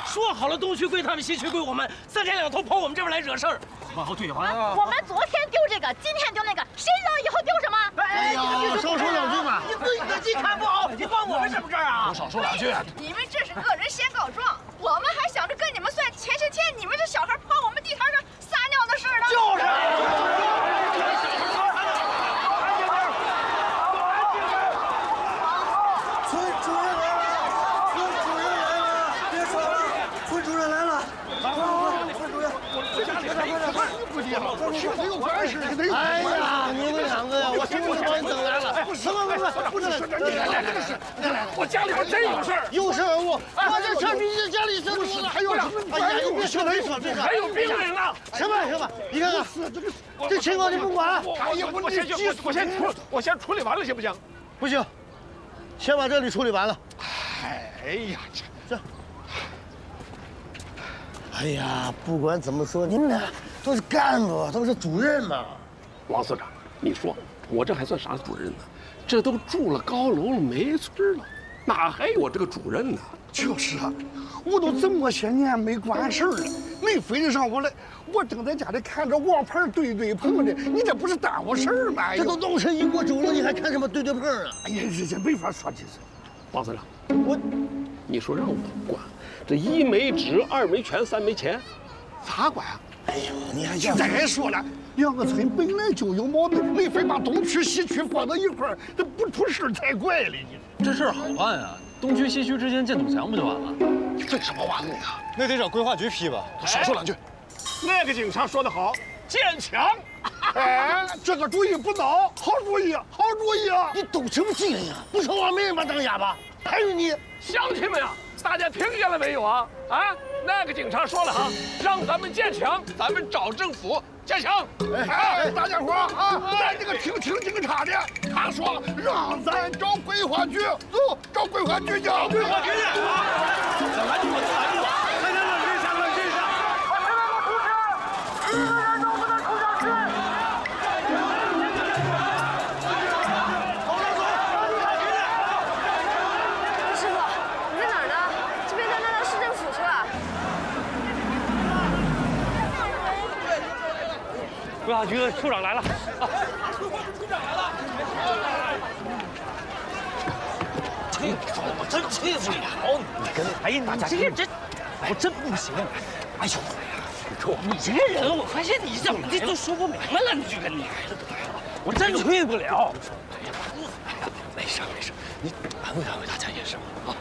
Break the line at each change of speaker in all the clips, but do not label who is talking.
说好了东区归他们，西区归我们，三天两头跑我们这边来惹事儿。
哦，对呀，
我们昨天丢这个，今天丢那个，谁知道以后丢什么？
哎呀，少说两句嘛。
你自己看不好，你关我们什么事儿啊？
我少说两句。
你们这是恶人先告状，我们还想着跟你们算钱，你们这小孩跑我们地摊上撒尿的事儿呢。
就是。
哎呀，你们两个呀，我终于把你等来了。不是，来，
我家里边真有事儿，
有事儿我这事儿比你家里事多了。还有什么？哎呀，你别说，
还有病人了。
什么？你看看，这情况你不管。
哎呀，我先处理完了行不行？
不行，先把这里处理完了。
哎呀，
这。哎呀，不管怎么说，你们俩都是干部，都是主任嘛。
王司长，你说我这还算啥主任呢？这都住了高楼了，没村了，哪还有这个主任呢？
就是啊，我都这么些年没管事儿了，你非得让我来，我正在家里看着王牌对碰的，你这不是耽误事儿吗？
这都弄成1锅粥了，你还看什么对碰啊？
哎呀，这没法说，这是。
王司长，你说让我管，这1没纸，2没权，3没钱，咋管啊？
哎呦，你还
再说了，两个村本来就有矛盾，你非把东区西区放到一块儿，这不出事才怪嘞！你
这事儿好办啊，东区西区之间建堵墙不就完了？
你废什么话呢你啊？
那得找规划局批吧。
少说两句。
那个警察说得好，建墙。哎，这个主意不孬，好主意啊！
你懂什么技能呀？不说话没人把当哑巴。还有你，
乡亲们呀，大家听见了没有啊？啊，那个警察说了哈，让咱们建墙，咱们找政府建墙。
哎，大家伙啊，咱这个听警察的，他说让咱找规划局，走，找规划局去。
规划局去啊！拦住我！冷静一下！一个人都不能出小区。
师傅，你在哪儿呢？这边带到市政府去了。
规划局的处长来了。处长来了。我真气死你！你跟哎呀，你这个人，我真不行。哎呦，你这个人，我发现你怎么的都说不明白了，你就跟你，我真去不了。没事，你安慰大家也是啊。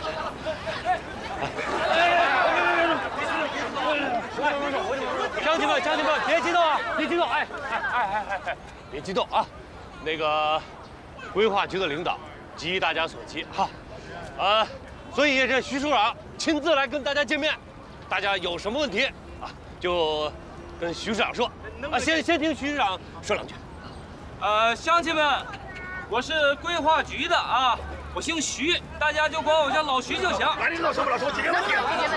乡亲们，别激动啊！别激动！别激动啊！那个规划局的领导急大家所急哈，所以这徐处长亲自来跟大家见面，大家有什么问题啊，就跟徐处长说啊。先听徐处长说两句。
乡亲们，我是规划局的啊，我姓徐，大家就管我叫老徐就行。
你老说解决问题。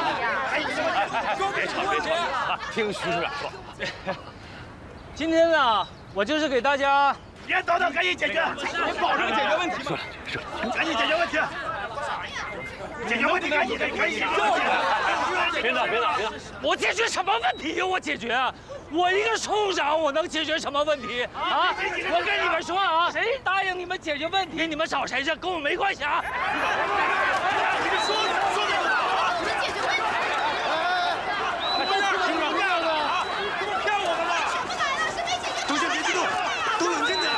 别吵啊！听徐处长说。
今天呢，我就是给大家。
别等，赶紧解决！
你保证解决问题吗？
赶紧解决问题！解决问题，赶紧！
别闹！我解决什么问题呀？我解决啊！我一个处长，我能解决什么问题啊？我跟你们说啊，谁答应你们解决问题，你们找谁去，跟我没关系啊！你们说的不好啊！
你们解决问题。
同学别激动，都冷静点。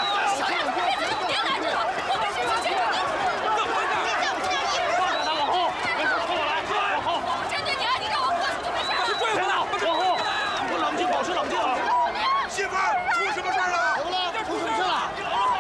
针对你啊，你让我过去就没事了。
别闹，往后，我冷静，保持冷静啊！
媳妇儿，出什么事了？
出什么事了？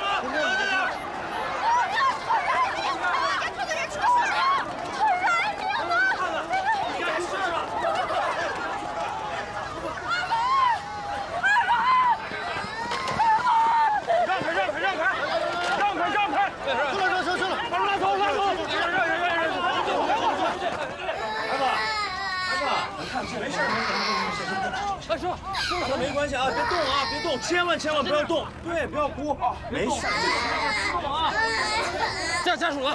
没关系啊，别动啊，别动，千万不要动，对，不要哭，没事。家属了，